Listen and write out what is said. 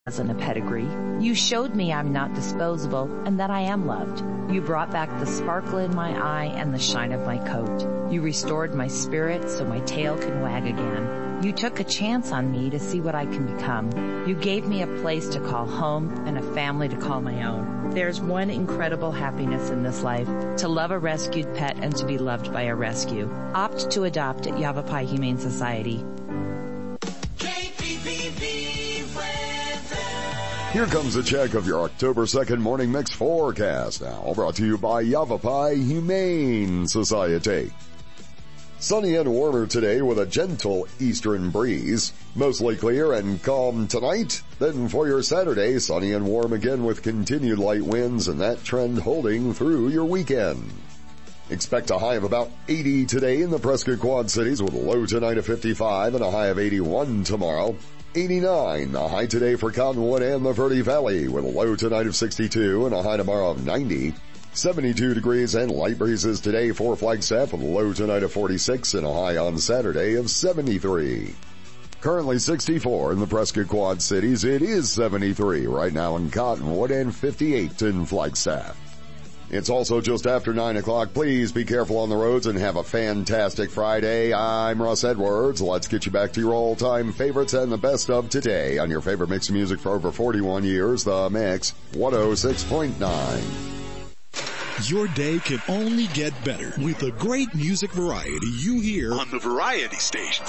and a pedigree. You showed me I'm not disposable and that I am loved. You brought back the sparkle in my eye and the shine of my coat. You restored my spirit so my tail can wag again. You took a chance on me to see what I can become. You gave me a place to call home and a family to call my own. There's one incredible happiness in this life, to love a rescued pet and to be loved by a rescue. Opt to adopt at Yavapai Humane Society. Here comes a check of your October 2nd morning mix forecast. Now brought to you by Yavapai Humane Society. Sunny and warmer today with a gentle eastern breeze. Mostly clear and calm tonight. Then for your Saturday, sunny and warm again with continued light winds and that trend holding through your weekend. Expect a high of about 80 today in the Prescott Quad Cities with a low tonight of 55 and a high of 81 tomorrow. 89, the high today for Cottonwood and the Verde Valley with a low tonight of 62 and a high tomorrow of 90. 72 degrees and light breezes today for Flagstaff with a low tonight of 46 and a high on Saturday of 73. Currently 64 in the Prescott Quad Cities. It is 73 right now in Cottonwood and 58 in Flagstaff. It's also just after 9 o'clock. Please be careful on the roads and have a fantastic Friday. I'm Russ Edwards. Let's get you back to your all-time favorites and the best of today on your favorite mix of music for over 41 years, The Mix 106.9. Your day can only get better with the great music variety you hear on the Variety Station.